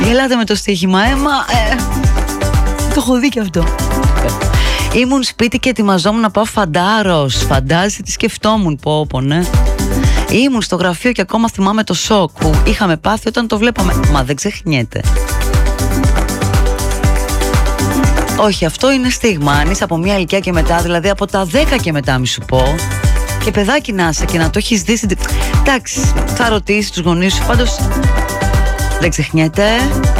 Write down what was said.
Γελάτε με το στοίχημα, το έχω δει και αυτό. Ήμουν σπίτι και ετοιμαζόμουν να πάω φαντάρος. Φαντάζεσαι τι σκεφτόμουν, πω, ναι. Ήμουν στο γραφείο και ακόμα θυμάμαι το σοκ που είχαμε πάθει όταν το βλέπαμε. Μα δεν ξεχνιέται. Όχι, αυτό είναι στίγμα. Αν είσαι από μια ηλικία και μετά, δηλαδή από τα 10 και μετά, μη σου πω, και παιδάκι να είσαι και να το έχεις δει. Εντάξει, θα ρωτήσεις τους γονείς σου, πάντως δεν ξεχνιέται.